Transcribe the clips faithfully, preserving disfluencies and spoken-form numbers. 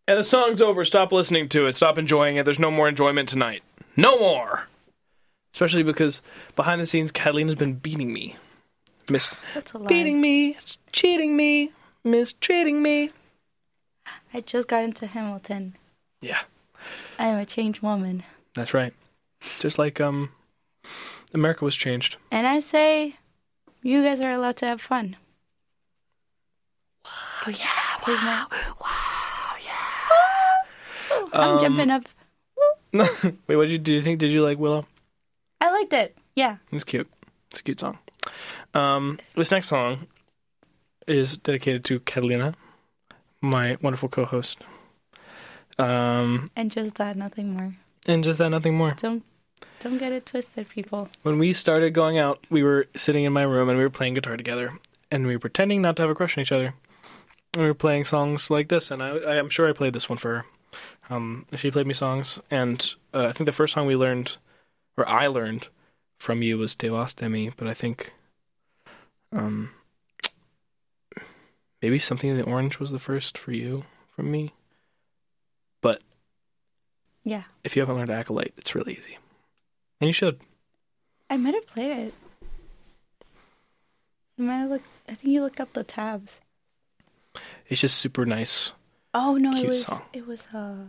And the song's over. Stop listening to it. Stop enjoying it. There's no more enjoyment tonight. No more. Especially because behind the scenes, Catalina's been beating me. Mis- That's a lie. beating me, cheating me, mistreating me. I just got into Hamilton. Yeah. I am a changed woman. That's right. Just like um, America was changed. And I say, you guys are allowed to have fun. Wow, yeah, wow, wow, yeah. I'm Um, jumping up. Wait, what did you do? You think? Did you like Willow? I liked it. Yeah. It's cute. It's a cute song. Um, this next song is dedicated to Catalina, my wonderful co-host. Um, And just that, nothing more. and just that, nothing more. Don't don't get it twisted, people. When we started going out, we were sitting in my room and we were playing guitar together, and we were pretending not to have a crush on each other. And we were playing songs like this, and I, I am sure I played this one for her. Um, she played me songs, and uh, I think the first song we learned, or I learned from you, was Te Vas de Mi, but I think um, maybe Something in the Orange was the first for you from me. But Yeah. if you haven't learned Acolyte, it's really easy. And you should. I might have played it. I might have looked, I think you looked up the tabs. It's just super nice. Oh, no, Cute it was, song. it was, uh,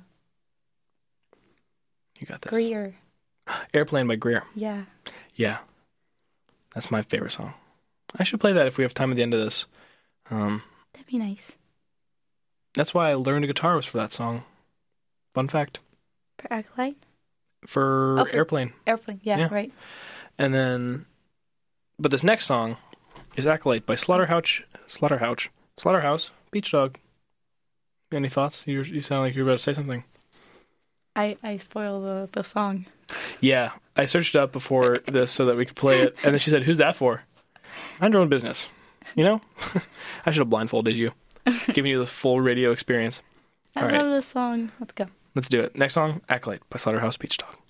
You got this. Greer. Airplane by Greer. Yeah. Yeah. That's my favorite song. I should play that if we have time at the end of this. Um, That'd be nice. that's why I learned guitar was for that song. Fun fact. For Acolyte? For Oh, for- Airplane. Airplane. Yeah, Yeah. right. And then, but this next song is Acolyte by Slaughterhouse, Slaughterhouse, Slaughterhouse, Beach Dog. Got any thoughts? You you sound like you're about to say something. I, I spoiled the, the song. Yeah, I searched it up before this so that we could play it, and then she said, "Who's that for?" Mind your own business. You know, I should have blindfolded you, giving you the full radio experience. I All love right. this song. Let's go. Let's do it. Next song, Acolyte by Slaughterhouse Beach Dog.